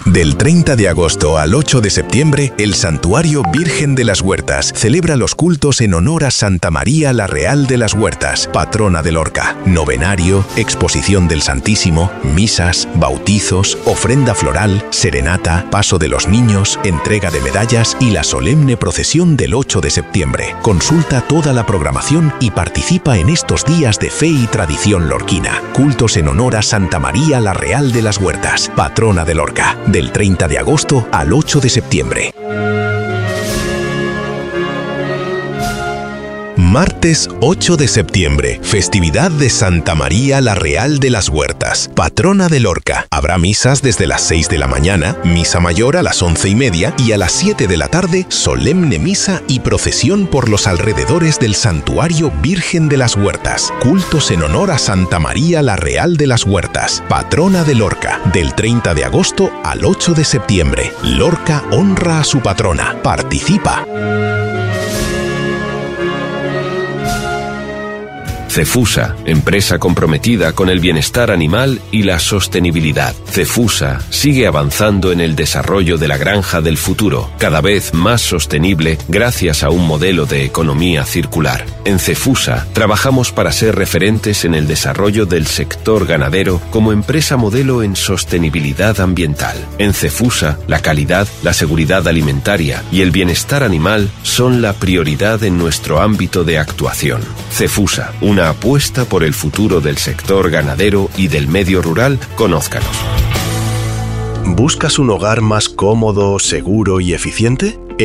Del 30 de agosto al 8 de septiembre, el Santuario Virgen de las Huertas celebra los cultos en honor a Santa María la Real de las Huertas, patrona de Lorca. Novenario, exposición del Santísimo, misas, bautizos, ofrenda floral, serenata, paso de los niños, entrega de medallas y la solemne procesión del 8 de septiembre. Consulta toda la programación y participa en estos días de fe y tradición lorquina. Cultos en honor a Santa María la Real de las Huertas, patrona de Lorca. Del 30 de agosto al 8 de septiembre. Martes 8 de septiembre, festividad de Santa María la Real de las Huertas, patrona de Lorca. Habrá misas desde las 6 de la mañana, misa mayor a las 11:30 y a las 7 de la tarde, solemne misa y procesión por los alrededores del Santuario Virgen de las Huertas. Cultos en honor a Santa María la Real de las Huertas, patrona de Lorca, del 30 de agosto al 8 de septiembre. Lorca honra a su patrona. Participa. Cefusa, empresa comprometida con el bienestar animal y la sostenibilidad. Cefusa sigue avanzando en el desarrollo de la granja del futuro, cada vez más sostenible gracias a un modelo de economía circular. En Cefusa trabajamos para ser referentes en el desarrollo del sector ganadero como empresa modelo en sostenibilidad ambiental. En Cefusa, la calidad, la seguridad alimentaria y el bienestar animal son la prioridad en nuestro ámbito de actuación. Cefusa, una apuesta por el futuro del sector ganadero y del medio rural. Conózcanos. ¿Buscas un hogar más cómodo, seguro y eficiente?